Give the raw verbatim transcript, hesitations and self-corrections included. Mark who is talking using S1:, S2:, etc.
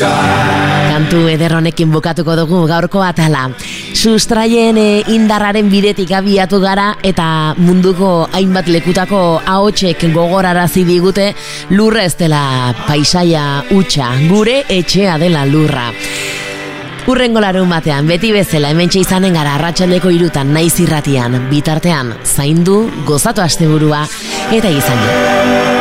S1: Kantu eder honekin bukatuko dugu gaurko atala. Sustraien e, indarraren bidetik abiatu gara eta munduko hainbat lekutako ahotsek gogorarazi digute lurra ez dela paisaia hutsa, gure etxea dela lurra. Urrengo larun batean, beti bezala hementxe izanen gara arratsaldeko hirutan naiz irratian, bitartean zaindu, gozatu asteburua eta izan.